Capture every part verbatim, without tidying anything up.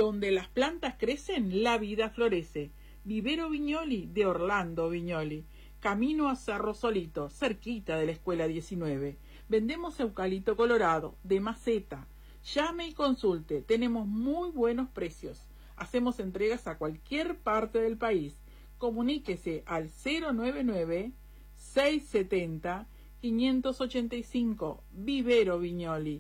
Donde las plantas crecen, la vida florece. Vivero Viñoli de Orlando Viñoli. Camino a Cerro Solito, cerquita de la Escuela diecinueve. Vendemos eucalipto colorado, de maceta. Llame y consulte, tenemos muy buenos precios. Hacemos entregas a cualquier parte del país. Comuníquese al cero nueve nueve, seis siete cero, cinco ocho cinco. Vivero Viñoli.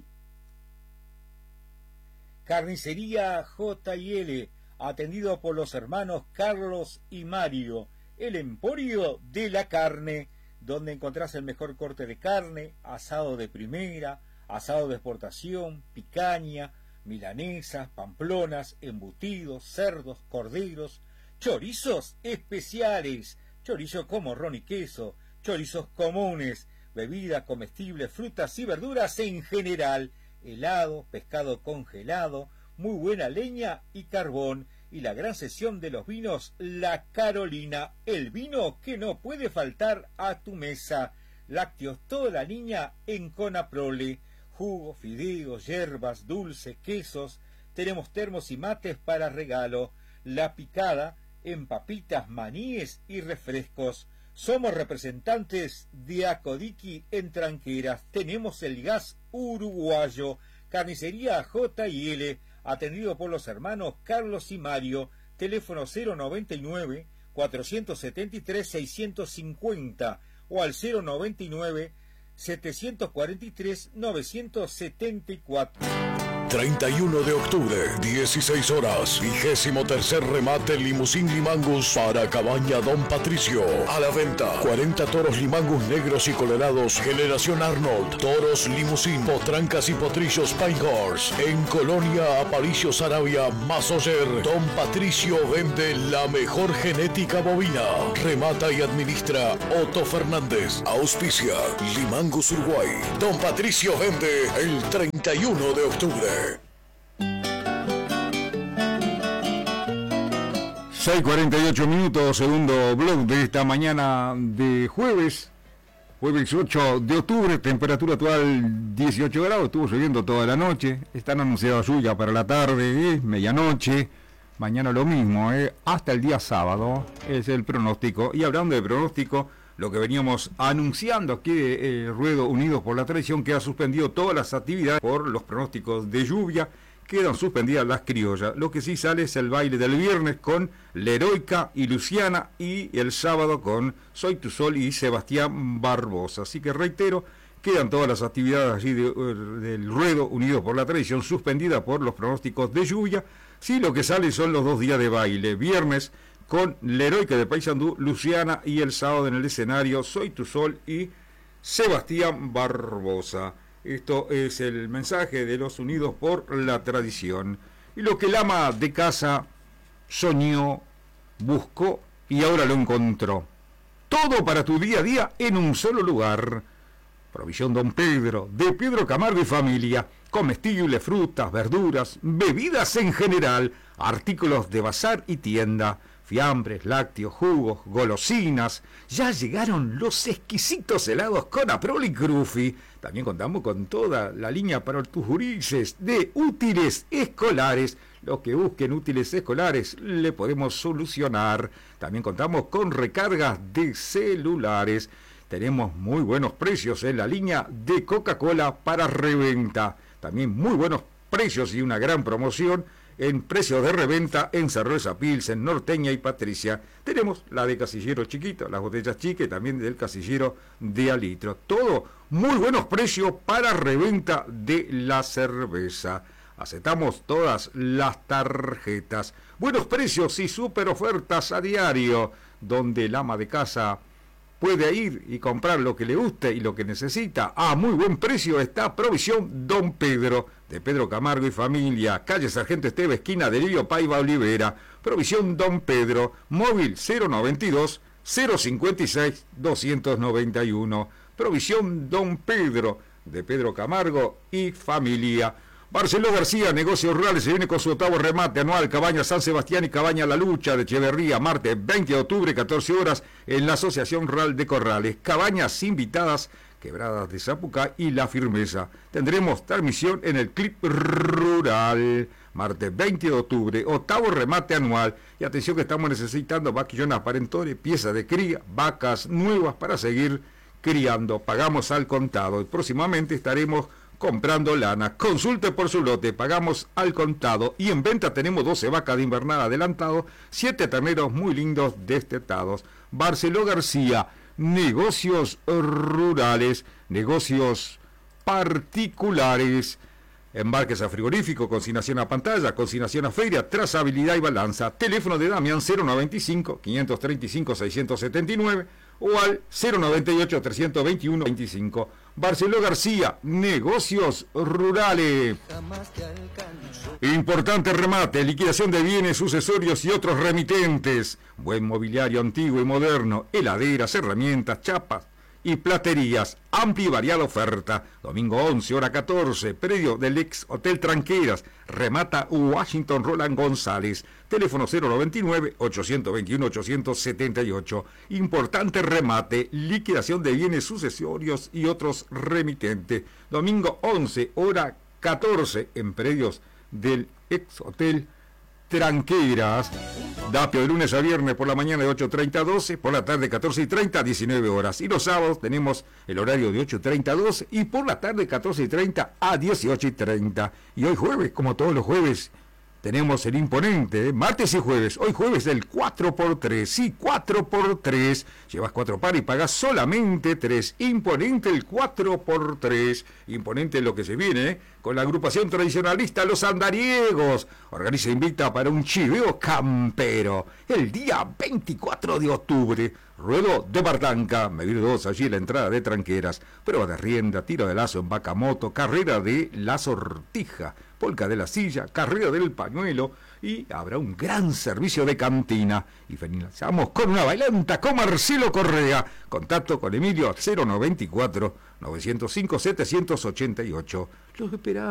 Carnicería J y L, atendido por los hermanos Carlos y Mario, el emporio de la carne, donde encontrás el mejor corte de carne, asado de primera, asado de exportación, picaña, milanesas, pamplonas, embutidos, cerdos, corderos, chorizos especiales, chorizo con morrón y queso, chorizos comunes, bebida comestible, frutas y verduras en general, helado, pescado congelado, muy buena leña y carbón, y la gran sesión de los vinos La Carolina, el vino que no puede faltar a tu mesa. Lácteos toda la línea en Conaprole, jugo, fideos, hierbas, dulce, quesos, tenemos termos y mates para regalo, La Picada en papitas, maníes y refrescos. Somos representantes de Acodiqui en Tranqueras, tenemos el gas uruguayo. Carnicería J y L, atendido por los hermanos Carlos y Mario, teléfono cero noventa y nueve, cuatrocientos setenta y tres, seiscientos cincuenta o al cero noventa y nueve, setecientos cuarenta y tres, novecientos setenta y cuatro. treinta y uno de octubre, dieciséis horas, vigésimo tercer remate Limusín Limangus para Cabaña Don Patricio. A la venta, cuarenta toros Limangus negros y colorados, generación Arnold, toros Limusín, potrancas y potrillos Pinehorse. En Colonia Aparicio Sarabia, Masoyer, Don Patricio vende la mejor genética bovina. Remata y administra Otto Fernández. Auspicia Limangus Uruguay. Don Patricio vende el treinta y uno de octubre. seis cuarenta y ocho minutos, segundo blog de esta mañana de jueves, jueves ocho de octubre, temperatura actual dieciocho grados, estuvo lloviendo toda la noche, están anunciadas lluvia para la tarde, ¿eh? medianoche, mañana lo mismo, ¿eh? hasta el día sábado, es el pronóstico. Y hablando de pronóstico, lo que veníamos anunciando aquí de eh, Ruedo Unidos por la Tradición, que ha suspendido todas las actividades por los pronósticos de lluvia. Quedan suspendidas las criollas. Lo que sí sale es el baile del viernes con Leroica y Luciana, y el sábado con Soy Tu Sol y Sebastián Barbosa. Así que reitero, quedan todas las actividades allí de, de, del Ruedo Unidos por la Tradición suspendidas por los pronósticos de lluvia. Sí, lo que sale son los dos días de baile. Viernes con Leroica de Paysandú, Luciana, y el sábado en el escenario Soy Tu Sol y Sebastián Barbosa. Esto es el mensaje de los Unidos por la Tradición. Y lo que el ama de casa soñó, buscó y ahora lo encontró. Todo para tu día a día en un solo lugar. Provisión Don Pedro, de Pedro Camargo y Familia. Comestibles, frutas, verduras, bebidas en general, artículos de bazar y tienda, fiambres, lácteos, jugos, golosinas. Ya llegaron los exquisitos helados Conaprole y Crufi. También contamos con toda la línea para tus gurises de útiles escolares. Los que busquen útiles escolares le podemos solucionar. También contamos con recargas de celulares. Tenemos muy buenos precios en la línea de Coca-Cola para reventa. También muy buenos precios y una gran promoción en precios de reventa en Cerveza Pilsen, Norteña y Patricia. Tenemos la de casillero chiquito, las botellas chicas, y también del casillero de a litro. Todo muy buenos precios para reventa de la cerveza. Aceptamos todas las tarjetas. Buenos precios y super ofertas a diario, donde el ama de casa puede ir y comprar lo que le guste y lo que necesita. A muy buen precio está Provisión Don Pedro, de Pedro Camargo y Familia, calle Sargento Esteve, esquina de Livio Paiva Olivera. Provisión Don Pedro, móvil cero noventa y dos, cero cincuenta y seis, doscientos noventa y uno. Provisión Don Pedro, de Pedro Camargo y Familia. Barceló García, negocios rurales, se viene con su octavo remate anual, Cabaña San Sebastián y Cabaña La Lucha de Echeverría, martes veinte de octubre, catorce horas, en la Asociación Rural de Corrales. Cabañas invitadas, Quebradas de Zapucá y La Firmeza. Tendremos transmisión en el Clip Rural, martes veinte de octubre, octavo remate anual. Y atención que estamos necesitando vaquillonas parentores, piezas de cría, vacas nuevas para seguir criando. Pagamos al contado y próximamente estaremos comprando lana. Consulte por su lote, pagamos al contado. Y en venta tenemos doce vacas de invernada adelantado, siete terneros muy lindos destetados. Barceló García, negocios rurales, negocios particulares, embarques a frigorífico, consignación a pantalla, consignación a feria, trazabilidad y balanza. Teléfono de Damián cero noventa y cinco, quinientos treinta y cinco, seiscientos setenta y nueve o al cero noventa y ocho, trescientos veintiuno, veinticinco. Barceló García, negocios rurales. Importante remate, liquidación de bienes, sucesorios y otros remitentes. Buen mobiliario antiguo y moderno, heladeras, herramientas, chapas y platerías. Amplia y variada oferta. Domingo once, hora catorce, predio del ex Hotel Tranqueras. Remata Washington Roland González. Teléfono cero noventa y nueve, ochocientos veintiuno, ochocientos setenta y ocho. Importante remate, liquidación de bienes sucesorios y otros remitentes. Domingo once, hora catorce, en predios del ex Hotel Tranqueras. Dapio de lunes a viernes por la mañana de ocho treinta a doce, por la tarde catorce y treinta a diecinueve horas. Y los sábados tenemos el horario de ocho treinta a doce y por la tarde catorce y treinta a dieciocho y treinta. Y hoy jueves, como todos los jueves, tenemos el imponente, ¿eh? Martes y jueves. Hoy jueves del cuatro por tres. Sí, cuatro por tres. Llevas cuatro pares y pagas solamente tres. Imponente el cuatro por tres. Imponente lo que se viene, ¿eh? Con la agrupación tradicionalista Los Andariegos. Organiza e invita para un chiveo campero. El día veinticuatro de octubre. Ruedo de Bartanca, medir dos allí en la entrada de Tranqueras. Prueba de rienda, tiro de lazo en vaca moto, carrera de la sortija, polca de la silla, carrera del pañuelo y habrá un gran servicio de cantina. Y finalizamos con una bailanta con Marcelo Correa. Contacto con Emilio cero noventa y cuatro, novecientos cinco, setecientos ochenta y ocho. Los esperamos.